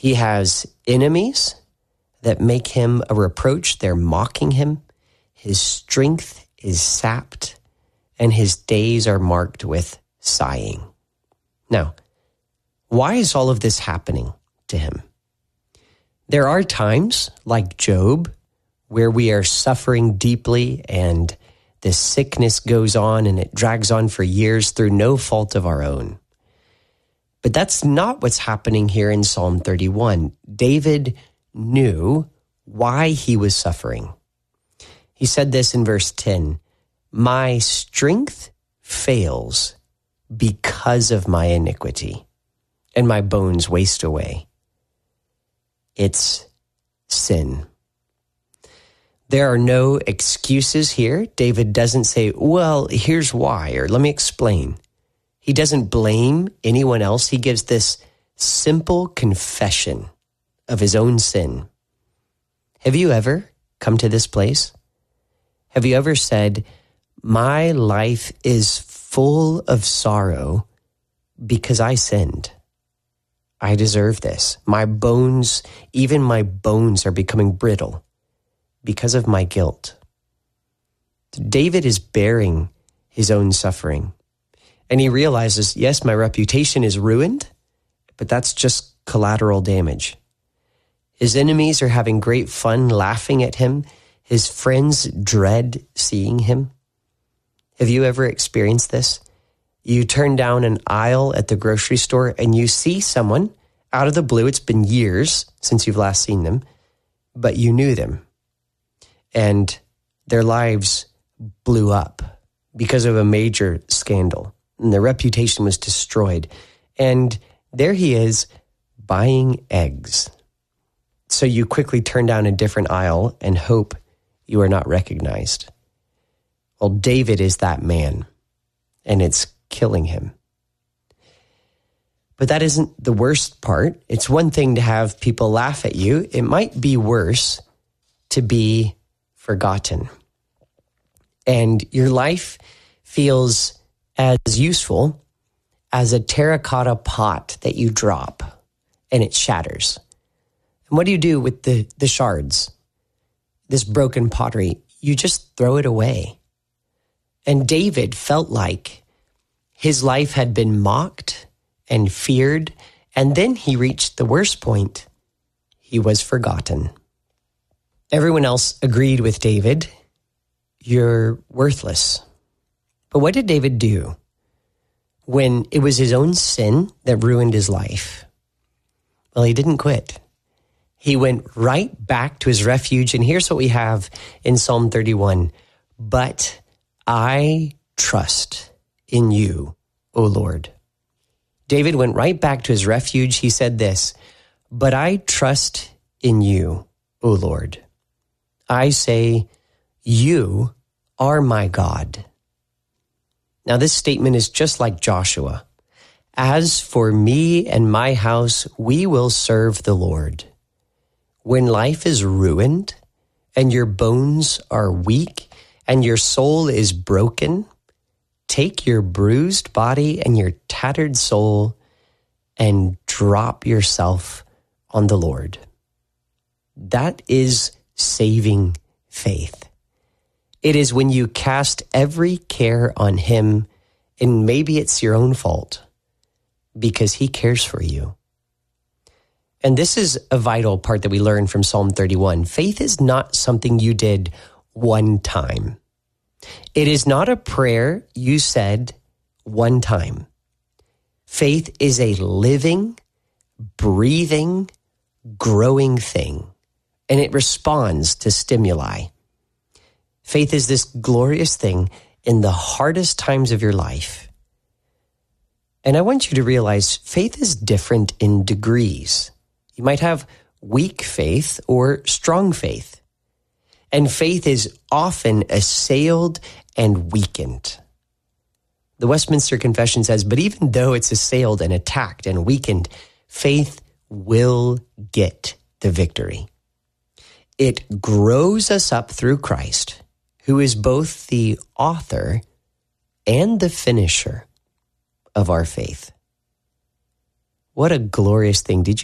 He has enemies that make him a reproach. They're mocking him. His strength is sapped, and his days are marked with sighing. Now, why is all of this happening to him? There are times, like Job, where we are suffering deeply and the sickness goes on and it drags on for years through no fault of our own. But that's not what's happening here in Psalm 31. David knew why he was suffering. He said this in verse 10, "My strength fails because of my iniquity, and my bones waste away." It's sin. There are no excuses here. David doesn't say, well, here's why, or let me explain. He doesn't blame anyone else. He gives this simple confession of his own sin. Have you ever come to this place? Have you ever said, my life is full of sorrow because I sinned? I deserve this. My bones, even my bones are becoming brittle because of my guilt. David is bearing his own suffering. And he realizes, yes, my reputation is ruined, but that's just collateral damage. His enemies are having great fun laughing at him. His friends dread seeing him. Have you ever experienced this? You turn down an aisle at the grocery store and you see someone out of the blue. It's been years since you've last seen them, but you knew them. And their lives blew up because of a major scandal. And their reputation was destroyed. And there he is buying eggs. So you quickly turn down a different aisle and hope you are not recognized. Well, David is that man, and it's killing him. But that isn't the worst part. It's one thing to have people laugh at you. It might be worse to be forgotten. And your life feels as useful as a terracotta pot that you drop and it shatters. And what do you do with the shards? This broken pottery, you just throw it away. And David felt like his life had been mocked and feared, and then he reached the worst point. He was forgotten. Everyone else agreed with David, you're worthless. But what did David do when it was his own sin that ruined his life? Well, he didn't quit. He went right back to his refuge, and here's what we have in Psalm 31. But I trust in you, O Lord. David went right back to his refuge. He said this, but I trust in you, O Lord. I say, you are my God. Now this statement is just like Joshua. As for me and my house, we will serve the Lord. When life is ruined and your bones are weak and your soul is broken, take your bruised body and your tattered soul and drop yourself on the Lord. That is saving faith. It is when you cast every care on him, and maybe it's your own fault, because he cares for you. And this is a vital part that we learn from Psalm 31. Faith is not something you did one time. It is not a prayer you said one time. Faith is a living, breathing, growing thing, and it responds to stimuli. Faith is this glorious thing in the hardest times of your life. And I want you to realize faith is different in degrees. You might have weak faith or strong faith. And faith is often assailed and weakened. The Westminster Confession says, but even though it's assailed and attacked and weakened, faith will get the victory. It grows us up through Christ, who is both the author and the finisher of our faith. What a glorious thing. Did you